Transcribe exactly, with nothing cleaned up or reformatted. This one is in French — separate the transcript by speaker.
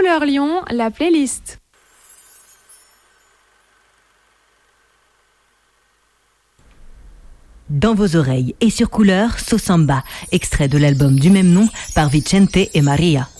Speaker 1: Couleur Lyon, la playlist.
Speaker 2: Dans vos oreilles et sur Couleur, So Samba, extrait de l'album du même nom par Vicente et Maria.